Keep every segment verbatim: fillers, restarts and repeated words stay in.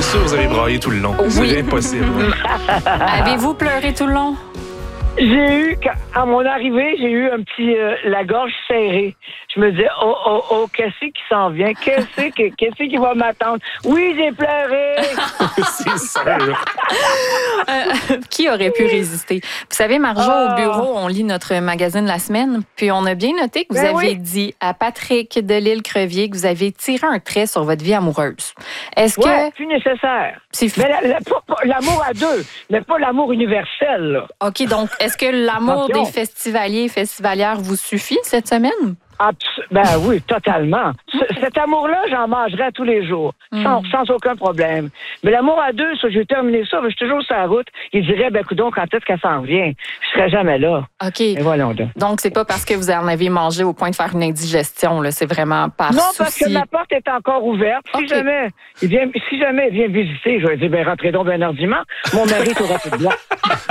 sûr, vous avez braillé tout le long. Oui. C'est impossible. Avez-vous pleuré tout le long? J'ai eu, à mon arrivée, j'ai eu un petit, euh, la gorge serrée. Je me disais, oh, oh, oh, qu'est-ce qui s'en vient? Qu'est-ce qui, qu'est-ce qui va m'attendre? Oui, j'ai pleuré! C'est sûr. Euh, qui aurait pu résister? Vous savez, Marjo, Ah. au bureau, on lit notre magazine La Semaine, puis on a bien noté que vous Ben avez oui. dit à Patrick Delisle-Crevier que vous avez tiré un trait sur votre vie amoureuse. Est-ce Ouais, que plus nécessaire. c'est... Mais la- la- pas- pas- l'amour à deux, mais pas l'amour universel, là. OK, donc, est-ce que l'amour Attention. des festivaliers et festivalières vous suffit cette semaine? Abs- ben oui, totalement. C- cet amour-là, j'en mangerais tous les jours, sans, sans aucun problème. Mais l'amour à deux, ça, j'ai terminé ça, je suis toujours sur la route. Il dirait, ben coudonc, quand est-ce qu'elle s'en vient? Je serais jamais là. OK. Et voilà donc. Donc, c'est pas parce que vous en avez mangé au point de faire une indigestion, là. C'est vraiment par Non, souci. parce que ma porte est encore ouverte. Si OK. jamais il vient, si jamais il vient visiter, je vais dire, ben rentrez donc bien ordinairement. Mon mari t'aura tout blanc.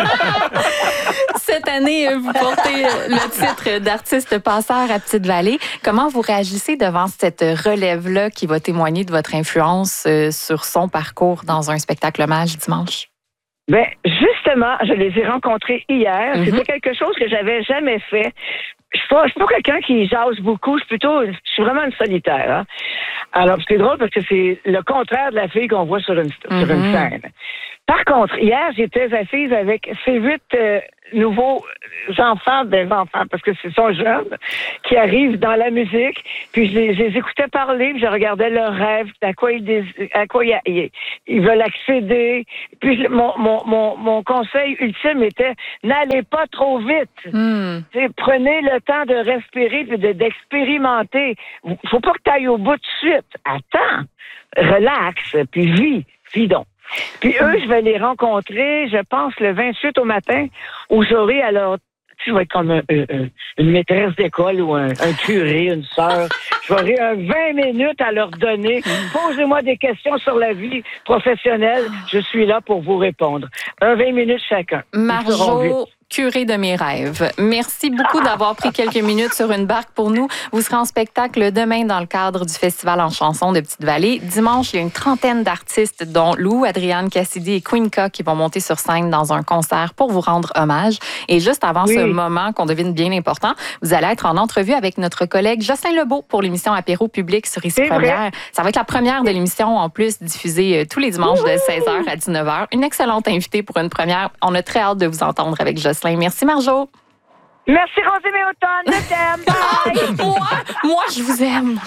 Cette année, euh, vous portez euh, le titre d'artiste passeur à Petite-Vallée. Comment vous réagissez devant cette relève-là qui va témoigner de votre influence euh, sur son parcours dans un spectacle hommage dimanche? Ben, justement, je les ai rencontrés hier. Mhm. C'était quelque chose que j'avais jamais fait. Je suis pas, je suis pas quelqu'un qui jase beaucoup. Je suis plutôt, je suis vraiment une solitaire. Hein? Alors, c'est drôle parce que c'est le contraire de la fille qu'on voit sur une, sur une Mhm. scène. Par contre, hier, j'étais assise avec ces huit euh, nouveaux enfants, des enfants, parce que ce sont jeunes, qui arrivent dans la musique, puis je les, je les écoutais parler, puis je regardais leurs rêves, à quoi ils, dés- à quoi ils, ils, ils veulent accéder. Puis je- mon, mon, mon, mon conseil ultime était, n'allez pas trop vite. Hmm. Tu sais, prenez le temps de respirer puis de, d'expérimenter. Faut pas que tu ailles au bout tout de suite. Attends, relax, puis vis, vis donc. Puis eux, je vais les rencontrer, je pense, le vingt-huit au matin, où j'aurai alors, tu vas être comme un- un- une maîtresse d'école ou un, un curé, une sœur. J'aurai un vingt minutes à leur donner. Posez-moi des questions sur la vie professionnelle. Je suis là pour vous répondre. Un vingt minutes chacun. Ils seront vite. Marjo, curé de mes rêves. Merci beaucoup d'avoir pris quelques minutes sur une barque pour nous. Vous serez en spectacle demain dans le cadre du Festival en chanson de Petite-Vallée. Dimanche, il y a une trentaine d'artistes, dont Lou, Adrienne Cassidy et Queenca, qui vont monter sur scène dans un concert pour vous rendre hommage. Et juste avant Oui. ce moment qu'on devine bien important, vous allez être en entrevue avec notre collègue Jocelyn Lebeau pour l'émission Apéro public sur Ici C'est vrai. Première. Ça va être la première de l'émission, en plus, diffusée euh, tous les dimanches de seize heures à dix-neuf heures. Une excellente invitée pour une première. On a très hâte de vous entendre avec Jocelyn. Merci, Marjo. Merci, Rosé Méautonne. Je t'aime. Bye. Moi, moi, je vous aime.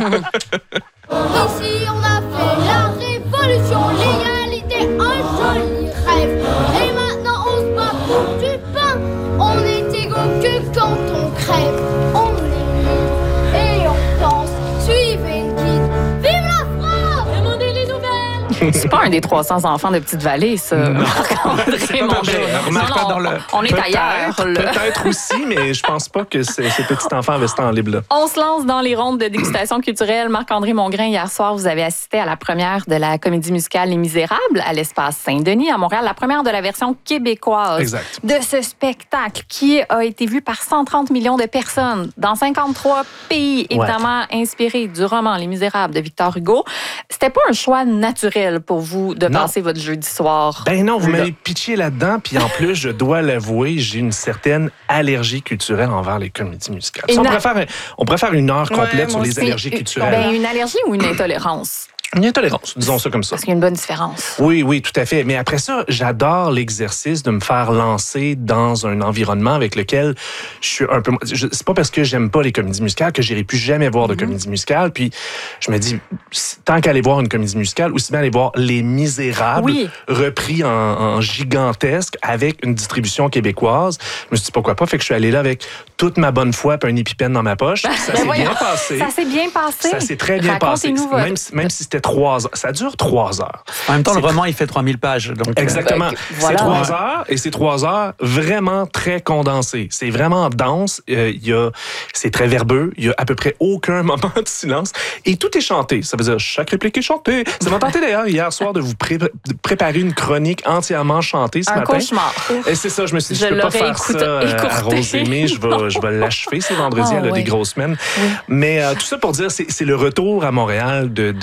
Ici on a fait la révolution, l'égalité, un joli rêve. Et maintenant on se bat pour du pain. On est égaux que quand on crève. On est libre et on danse. Suivez le guide. Vive la France! Demandez les nouvelles! C'est pas un des trois cents enfants de Petite-Vallée, ça. Marc-André Mongeau. Remarque Non, non, dans le. on est Peut-être, ailleurs, là. Peut-être aussi, mais je pense pas que ces, ces petits enfants avaient ce temps libre-là. On se lance dans les rondes de dégustation culturelle. Marc-André Mongrain, hier soir, vous avez assisté à la première de la comédie musicale Les Misérables à l'Espace Saint-Denis à Montréal, la première de la version québécoise Exact. de ce spectacle qui a été vu par cent trente millions de personnes dans cinquante-trois pays, évidemment inspiré du roman Les Misérables de Victor Hugo. C'était pas un choix naturel pour vous de Non. passer votre jeudi soir? Ben non, vous m'avez pitché là-dedans, puis en plus, je dois l'avouer, j'ai une certaine allergie culturelle envers les comédies musicales. Et Ça, on, na- pourrait faire, on pourrait faire une heure complète sur moi les aussi. allergies culturelles. Ben, une allergie ou une intolérance? Une intolérance, disons ça comme ça. Parce qu'il y a une bonne différence. Oui, oui, tout à fait. Mais après ça, j'adore l'exercice de me faire lancer dans un environnement avec lequel je suis un peu... je- C'est pas parce que j'aime pas les comédies musicales que j'irai plus jamais voir de comédies musicales. Puis je me dis, tant qu'aller voir une comédie musicale, aussi bien aller voir Les Misérables, Oui. repris en, en gigantesque avec une distribution québécoise. Je me suis dit, pourquoi pas? Fait que je suis allé là avec toute ma bonne foi puis un épipène dans ma poche. Puis ça Ben s'est voyons, bien passé. Ça s'est bien passé. Ça s'est très bien passé. Racontez-nous votre- Même, si- même si c'était trois heures. Ça dure trois heures. En même temps, le C'est roman, il fait trois mille pages. Donc, euh, Exactement. Ben, voilà. C'est trois heures et c'est trois heures vraiment très condensées. C'est vraiment dense. Euh, il y a, c'est très verbeux. Il y a à peu près aucun moment de silence et tout est chanté. Ça veut dire chaque réplique est chantée. Ça m'a tenté d'ailleurs hier soir de vous pré- de préparer une chronique entièrement chantée ce Un matin. cauchemar. Et c'est ça, je me suis dit, Je je, peux pas l'aurais faire écoute- ça euh, à écourté. Rosemée. Je vais, je vais l'achever. C'est vendredi, Ah, elle a oui. des grosses semaines. Mais euh, tout ça pour dire, c'est, c'est le retour à Montréal de, de, de-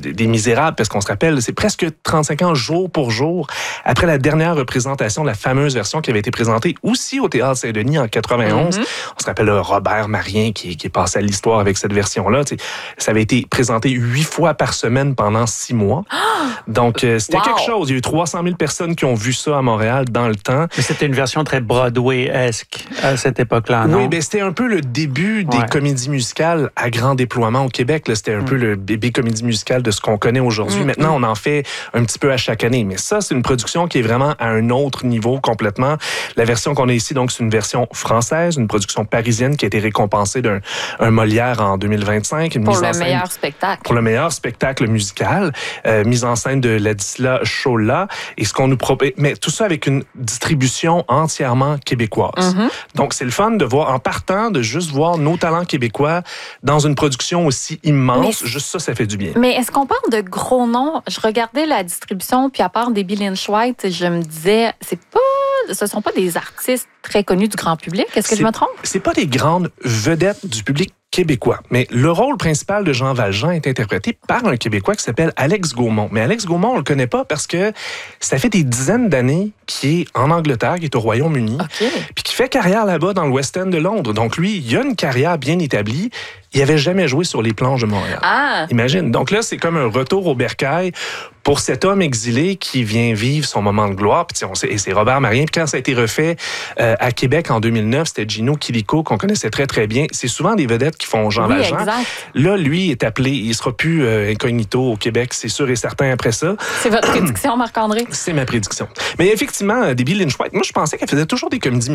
des Misérables, parce qu'on se rappelle, c'est presque trente-cinq ans jour pour jour après la dernière représentation de la fameuse version qui avait été présentée aussi au Théâtre Saint-Denis en quatre-vingt-onze. Mm-hmm. On se rappelle Robert Marien qui, qui est passé à l'histoire avec cette version-là. Tu sais, ça avait été présenté huit fois par semaine pendant six mois. Donc, euh, c'était wow. quelque chose. Il y a eu trois cent mille personnes qui ont vu ça à Montréal dans le temps. Mais c'était une version très Broadway-esque à cette époque-là, non? Oui, bien, c'était un peu le début des ouais. comédies musicales à grand déploiement au Québec. Là. C'était un mm. peu le bébé comédie musicale de ce qu'on connaît aujourd'hui. Mm. Maintenant, on en fait un petit peu à chaque année. Mais ça, c'est une production qui est vraiment à un autre niveau complètement. La version qu'on a ici, donc, c'est une version française, une production parisienne qui a été récompensée d'un un Molière en deux mille vingt-cinq. Une pour mise le en scène, meilleur spectacle. Pour le meilleur spectacle musical. Euh, mise en scène de Ladislas Chola. Et ce qu'on nous propose... Mais tout ça avec une distribution entièrement québécoise. Mm-hmm. Donc, c'est le fun de voir, en partant, de juste voir nos talents québécois dans une production aussi immense. Mais, juste ça, ça fait du bien. Mais est-ce qu'on parle de gros noms? Je regardais la distribution, puis à part Debbie Lynch White, je me disais, c'est pas... ce sont pas des artistes très connus du grand public. Est-ce que c'est, je me trompe? C'est pas des grandes vedettes du public québécois. Mais le rôle principal de Jean Valjean est interprété par un Québécois qui s'appelle Alex Gaumont. Mais Alex Gaumont, on le connaît pas parce que ça fait des dizaines d'années qu'il est en Angleterre, qu'il est au Royaume-Uni, okay. puis qu'il fait carrière là-bas dans le West End de Londres. Donc lui, il a une carrière bien établie. Il n'avait jamais joué sur les planches de Montréal. Ah. Imagine. Donc là, c'est comme un retour au bercail pour cet homme exilé qui vient vivre son moment de gloire. Puis on sait, et c'est Robert Marien. Puis quand ça a été refait euh, à Québec en deux mille neuf, c'était Gino Chilico qu'on connaissait très, très bien. C'est souvent des vedettes qui font Jean oui, Valjean. Exact. Là, lui est appelé. Il ne sera plus euh, incognito au Québec, c'est sûr et certain après ça. C'est votre prédiction, Marc-André? C'est ma prédiction. Mais effectivement, Debbie Lynch White, moi, je pensais qu'elle faisait toujours des comédies